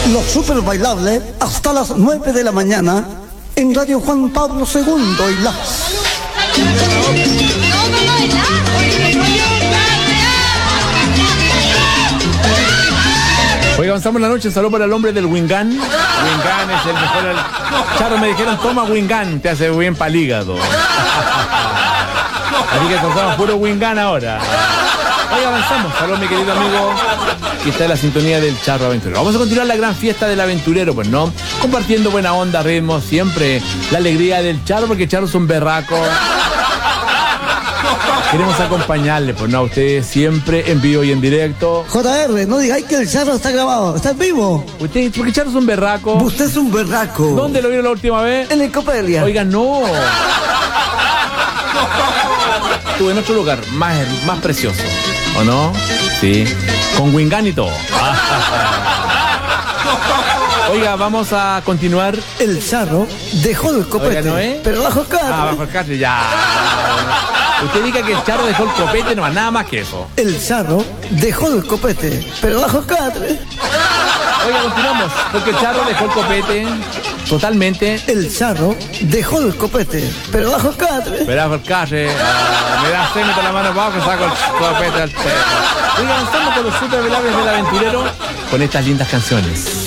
Los super bailables hasta las 9 de la mañana en Radio Juan Pablo II y la... Oiga, avanzamos la noche. Un saludo para el hombre del Wingan. Wingan es el mejor. Charo, me dijeron, toma Wingan, te hace bien para el hígado. Así que contamos puro Wingan ahora. Oiga, avanzamos. Saludos, mi querido amigo, que está en la sintonía del Charro Aventurero. Vamos a continuar la gran fiesta del aventurero, pues no, compartiendo buena onda, ritmo, siempre la alegría del Charro, porque Charro es un berraco. Queremos acompañarle, pues no, a ustedes siempre en vivo y en directo. JR, no digáis que el Charro está grabado, está en vivo. Usted, porque Charro es un berraco. Usted es un berraco. ¿Dónde lo vieron la última vez? En el Copelia. Oiga, no. Estuve en otro lugar, más precioso, ¿o no? Sí, con Wingan y todo. Oiga, vamos a continuar. El Charro dejó el copete. Oiga, ¿no es? Pero bajo el catre. Bajo el catre, ya. Usted diga que el Charro dejó el copete, no, nada más que eso. El Charro dejó el copete, pero bajo el catre. Oiga, continuamos, porque el Charro dejó el copete totalmente. El Charro dejó el copete, pero bajo el catre. Pero bajo el catre, me da se meto la mano abajo y saco el copete al perro. Oiga, avanzando con los super velables del aventurero con estas lindas canciones.